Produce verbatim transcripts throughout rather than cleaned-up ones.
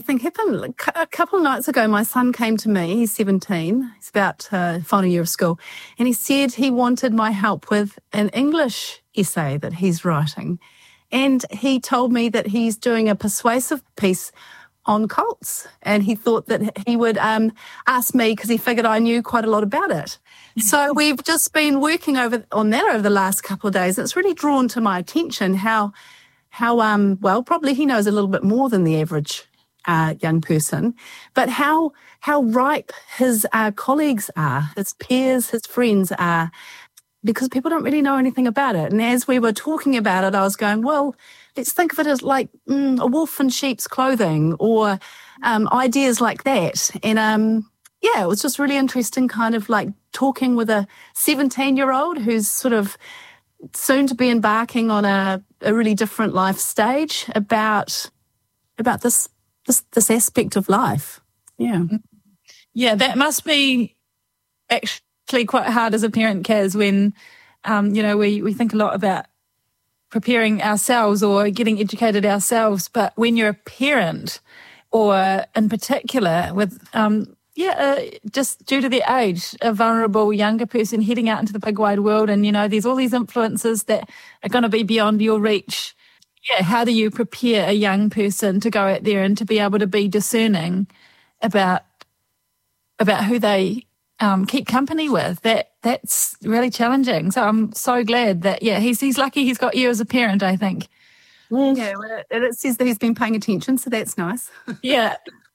thing happened. A couple of nights ago, my son came to me. He's seventeen. He's about uh, final year of school. And he said he wanted my help with an English essay that he's writing. And he told me that he's doing a persuasive piece on cults. And he thought that he would um, ask me because he figured I knew quite a lot about it. So we've just been working over on that over the last couple of days. It's really drawn to my attention how, how um, well, probably he knows a little bit more than the average uh, young person, but how how ripe his uh, colleagues are, his peers, his friends are, because people don't really know anything about it. And as we were talking about it, I was going, well, let's think of it as like mm, a wolf in sheep's clothing, or um, ideas like that. And um, yeah, it was just really interesting kind of like talking with a seventeen-year-old who's sort of soon to be embarking on a, a really different life stage about about this, this this aspect of life. Yeah. Yeah, that must be actually quite hard as a parent, Kaz, when, um, you know, we, we think a lot about preparing ourselves or getting educated ourselves, but when you're a parent, or in particular with, um, yeah, uh, just due to their age, a vulnerable younger person heading out into the big wide world, and, you know, there's all these influences that are going to be beyond your reach. Yeah, how do you prepare a young person to go out there and to be able to be discerning about about who they um, keep company with? That that's really challenging. So I'm so glad that yeah, he's he's lucky he's got you as a parent, I think. Yeah, well, it, it says that he's been paying attention, so that's nice. Yeah.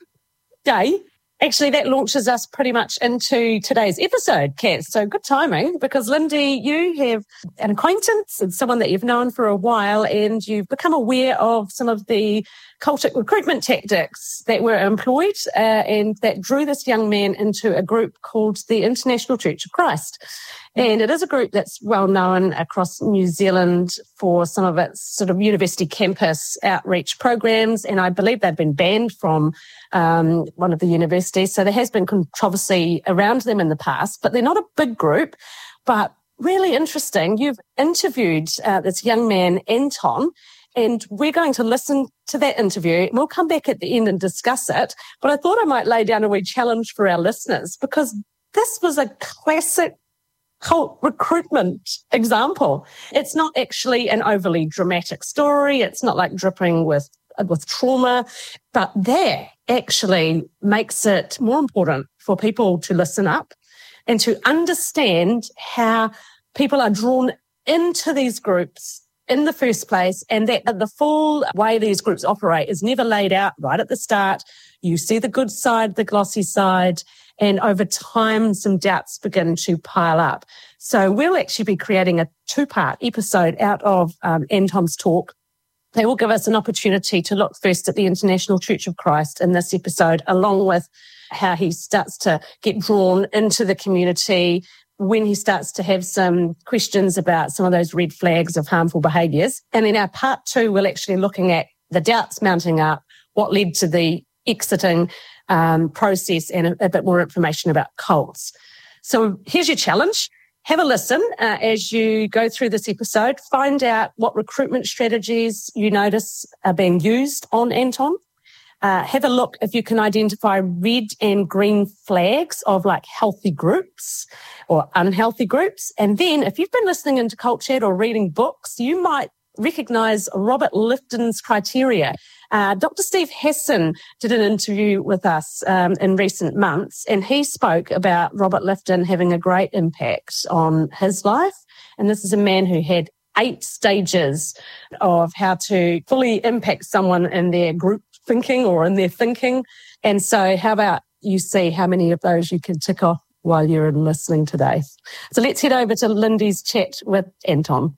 Day. Actually, that launches us pretty much into today's episode, Kaz. So good timing, because Lindy, you have an acquaintance and someone that you've known for a while, and you've become aware of some of the cultic recruitment tactics that were employed uh, and that drew this young man into a group called the International Church of Christ. And it is a group that's well known across New Zealand for some of its sort of university campus outreach programs. And I believe they've been banned from um, one of the universities. So there has been controversy around them in the past, but they're not a big group. But really interesting, you've interviewed uh, this young man, Anton, and we're going to listen to that interview. We'll come back at the end and discuss it. But I thought I might lay down a wee challenge for our listeners, because this was a classic cult recruitment example. It's not actually an overly dramatic story. It's not like dripping with with trauma, but that actually makes it more important for people to listen up and to understand how people are drawn into these groups in the first place, and that the full way these groups operate is never laid out right at the start. You see the good side, the glossy side, and over time, some doubts begin to pile up. So we'll actually be creating a two-part episode out of um, Anton's talk. They will give us an opportunity to look first at the International Church of Christ in this episode, along with how he starts to get drawn into the community, when he starts to have some questions about some of those red flags of harmful behaviours. And in our part two, we're actually looking at the doubts mounting up, what led to the exiting um, process, and a, a bit more information about cults. So here's your challenge. Have a listen uh, as you go through this episode. Find out what recruitment strategies you notice are being used on Anton. Uh, have a look if you can identify red and green flags of like healthy groups or unhealthy groups. And then if you've been listening into Cult Chat or reading books, you might recognise Robert Lifton's criteria. Uh, Doctor Steve Hassan did an interview with us um, in recent months, and he spoke about Robert Lifton having a great impact on his life. And this is a man who had eight stages of how to fully impact someone in their group thinking or in their thinking. And so how about you see how many of those you can tick off while you're listening today. So let's head over to Lindy's chat with Anton.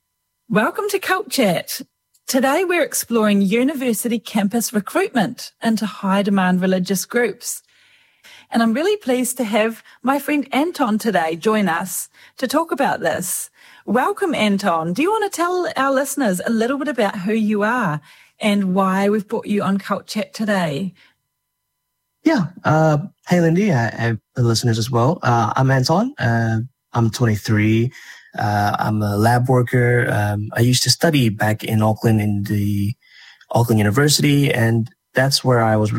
Welcome to Cult Chat. Today we're exploring university campus recruitment into high-demand religious groups. And I'm really pleased to have my friend Anton today join us to talk about this. Welcome, Anton. Do you want to tell our listeners a little bit about who you are and why we've brought you on Cult Chat today? Yeah. Uh, hey, Lindy. I have listeners as well. Uh, I'm Anton. Uh, I'm twenty-three. Uh, I'm a lab worker. Um, I used to study back in Auckland in the Auckland University, and that's where I was